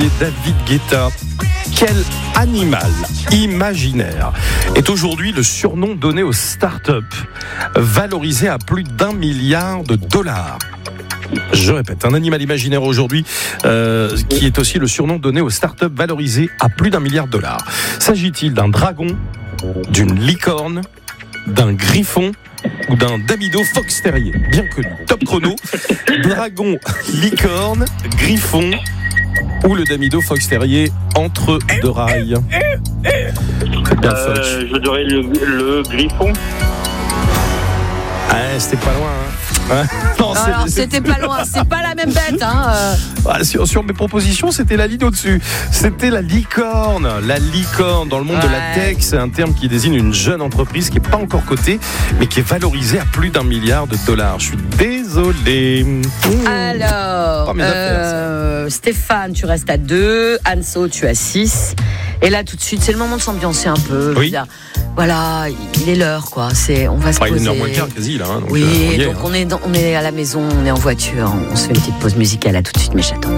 signé David Guetta. Quel animal imaginaire est aujourd'hui le surnom donné aux startups valorisées à plus d'1 milliard de dollars? Je répète, un animal imaginaire aujourd'hui qui est aussi le surnom donné aux startups valorisées à plus d'1 milliard de dollars. S'agit-il d'un dragon, d'une licorne, d'un griffon ou d'un Damido Fox Terrier? Bien connu. Top chrono. Dragon, licorne, griffon ou le Damido Fox Terrier entre deux rails? Bien, Fox. Je dirais le griffon. Ah, c'était pas loin. Non, alors, c'était pas loin, c'est pas la même bête. Sur mes propositions, c'était la ligne au-dessus. C'était la licorne. La licorne, dans le monde de la tech, c'est un terme qui désigne une jeune entreprise qui n'est pas encore cotée, mais qui est valorisée à plus d'1 milliard de dollars. Je suis désolé. Alors, Stéphane, tu restes à 2. Anso, tu as 6. Et là, tout de suite, c'est le moment de s'ambiancer un peu. Oui. Voilà, il est l'heure, quoi. On va se poser. Il est 1h moins le quart, quasi, là. Donc oui, on est à la maison, on est en voiture. On se fait une petite pause musicale. À tout de suite, mes chatons.